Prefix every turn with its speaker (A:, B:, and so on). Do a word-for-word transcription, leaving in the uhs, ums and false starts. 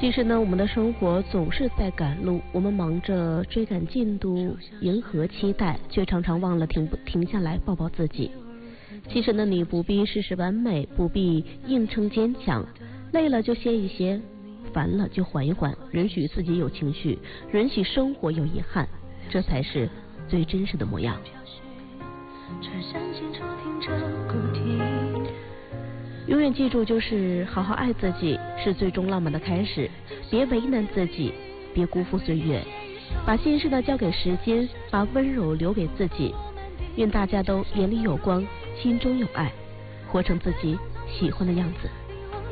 A: 其实呢，我们的生活总是在赶路，我们忙着追赶进度，迎合期待，却常常忘了停不停下来抱抱自己。其实呢，你不必事事完美，不必硬撑坚强，累了就歇一歇，烦了就缓一缓，允许自己有情绪，允许生活有遗憾，这才是最真实的模样。永远记住，就是好好爱自己是最终浪漫的开始，别为难自己，别辜负岁月，把心事呢交给时间，把温柔留给自己。愿大家都眼里有光，心中有爱，活成自己喜欢的样子。